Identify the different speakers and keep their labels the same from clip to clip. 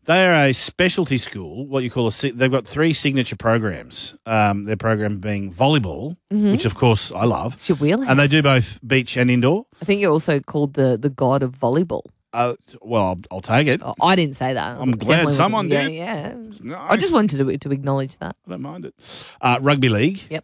Speaker 1: They are a specialty school, what you call they've got 3 signature programs. Their program being volleyball, which of course I love.
Speaker 2: It's your wheelhouse.
Speaker 1: And they do both beach and indoor.
Speaker 2: I think you're also called the god of volleyball.
Speaker 1: Well, I'll take it.
Speaker 2: Oh, I didn't say that.
Speaker 1: I'm glad someone did.
Speaker 2: Yeah.
Speaker 1: Nice.
Speaker 2: I just wanted to acknowledge that.
Speaker 1: I don't mind it. Rugby league.
Speaker 2: Yep.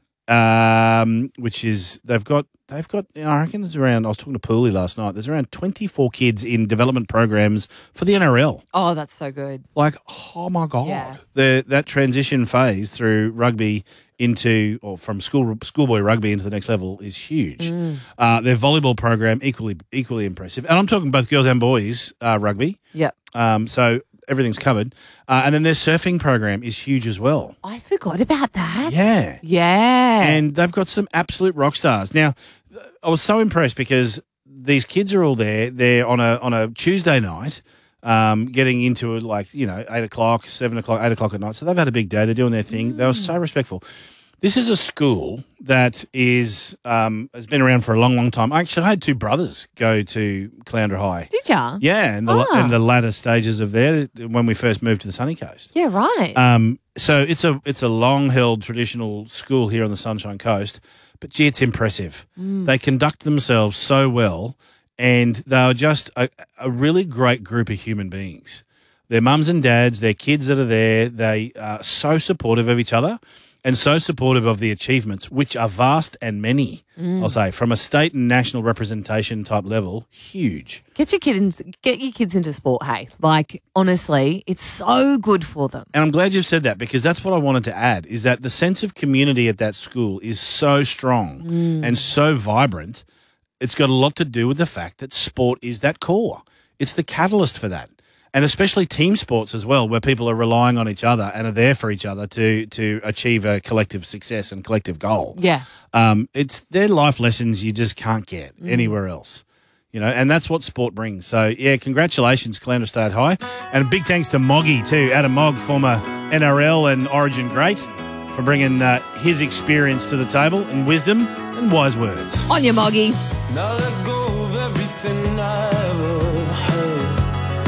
Speaker 1: Which is they've got I reckon there's around, I was talking to Pooley last night, there's around 24 kids in development programs for the NRL.
Speaker 2: Oh, that's so good.
Speaker 1: Like, oh my God.
Speaker 2: Yeah.
Speaker 1: That transition phase through rugby into, or from schoolboy rugby into the next level is huge. Their volleyball program, equally impressive. And I'm talking both girls and boys rugby.
Speaker 2: Yep.
Speaker 1: So everything's covered. And then their surfing program is huge as well.
Speaker 2: I forgot about that.
Speaker 1: Yeah.
Speaker 2: Yeah.
Speaker 1: And they've got some absolute rock stars. Now, I was so impressed because these kids are all there. They're on a Tuesday night, getting into 8 o'clock, 7 o'clock, 8 o'clock at night. So they've had a big day. They're doing their thing. They were so respectful. This is a school that has been around for a long, long time. Actually, I had 2 brothers go to Caloundra High.
Speaker 2: Did ya?
Speaker 1: Yeah, in the latter stages of there when we first moved to the sunny coast.
Speaker 2: Yeah, right.
Speaker 1: So it's a long-held traditional school here on the Sunshine Coast, but gee, it's impressive. They conduct themselves so well, and they are just a really great group of human beings. Their mums and dads, their kids that are there, they are so supportive of each other and so supportive of the achievements, which are vast and many, I'll say, from a state and national representation type level, huge.
Speaker 2: Get your kids into sport, hey. Like, honestly, it's so good for them.
Speaker 1: And I'm glad you've said that because that's what I wanted to add, is that the sense of community at that school is so strong and so vibrant. It's got a lot to do with the fact that sport is that core. It's the catalyst for that. And especially team sports as well, where people are relying on each other and are there for each other to achieve a collective success and collective goal.
Speaker 2: Yeah.
Speaker 1: They're life lessons you just can't get anywhere else. And that's what sport brings. So, yeah, congratulations, Caloundra State High. And a big thanks to Moggy too, Adam Mogg, former NRL and Origin great, for bringing his experience to the table and wisdom and wise words.
Speaker 2: On your Moggy.
Speaker 3: Now let go